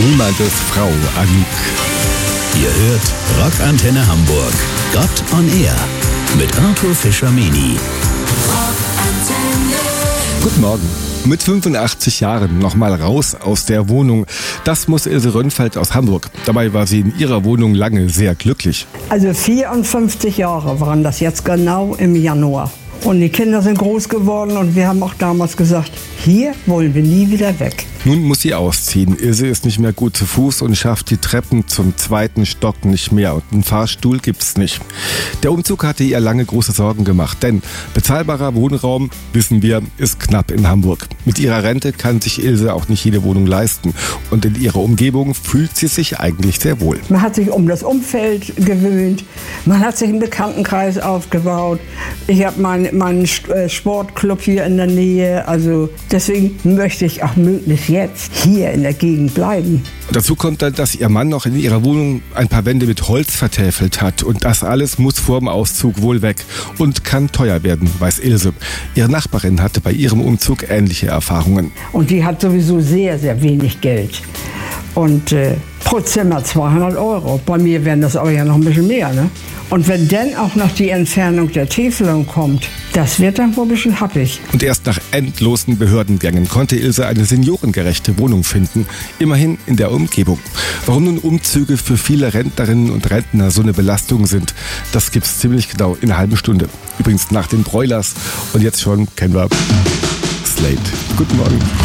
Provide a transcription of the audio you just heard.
Niemandes Frau Anouk. Ihr hört Rockantenne Hamburg. Gott on Air mit Arthur Fischer-Meni. Guten Morgen. Mit 85 Jahren nochmal raus aus der Wohnung. Das muss Ilse Rönnfeld aus Hamburg. Dabei war sie in ihrer Wohnung lange sehr glücklich. Also 54 Jahre waren das jetzt genau im Januar. Und die Kinder sind groß geworden und wir haben auch damals gesagt, hier wollen wir nie wieder weg. Nun muss sie ausziehen. Ilse ist nicht mehr gut zu Fuß und schafft die Treppen zum 2. Stock nicht mehr. Und einen Fahrstuhl gibt's nicht. Der Umzug hatte ihr lange große Sorgen gemacht. Denn bezahlbarer Wohnraum, wissen wir, ist knapp in Hamburg. Mit ihrer Rente kann sich Ilse auch nicht jede Wohnung leisten. Und in ihrer Umgebung fühlt sie sich eigentlich sehr wohl. Man hat sich um das Umfeld gewöhnt. Man hat sich einen Bekanntenkreis aufgebaut. Ich habe meinen Sportclub hier in der Nähe. Also deswegen möchte ich auch möglichst jetzt hier in der Gegend bleiben. Dazu kommt dann, dass ihr Mann noch in ihrer Wohnung ein paar Wände mit Holz vertäfelt hat. Und das alles muss vor dem Auszug wohl weg und kann teuer werden, weiß Ilse. Ihre Nachbarin hatte bei ihrem Umzug ähnliche Erfahrungen. Und die hat sowieso sehr, sehr wenig Geld. Und pro Zimmer 200 €. Bei mir wären das aber ja noch ein bisschen mehr, ne? Und wenn dann auch noch die Entfernung der Täfelung kommt, das wird dann wohl ein bisschen happig. Und erst nach endlosen Behördengängen konnte Ilse eine seniorengerechte Wohnung finden, immerhin in der Umgebung. Warum nun Umzüge für viele Rentnerinnen und Rentner so eine Belastung sind, das gibt's ziemlich genau in einer halben Stunde. Übrigens nach den Broilers und jetzt schon kennen wir Slate. Guten Morgen.